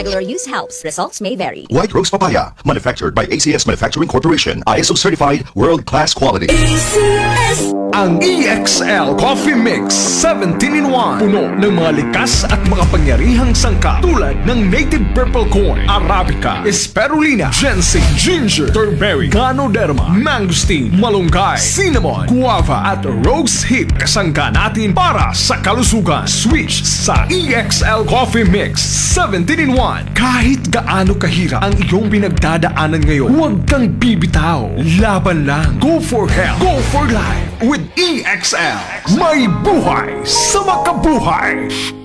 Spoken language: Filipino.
regular use helps. Results may vary. White Rose Papaya, manufactured by ACS Manufacturing Corporation, ISO certified, world-class quality. ACS. Ang EXL Coffee Mix 17-in-1. Puno ng mga likas at makapangyarihang sangkap tulad ng native purple corn, Arabica, Spirulina, ginseng, ginger, turmeric, ganoderma, mangosteen, malunggay, cinnamon, guava at rose hip. Kasangka natin para sa kalusugan. Switch sa EXL Coffee Mix 17-in-1. Kahit gaano kahirap ang iyong pinagdadaanan ngayon, huwag kang bibitaw. Laban lang. Go for health. Go for life. With EXL. May buhay sa makabuhay.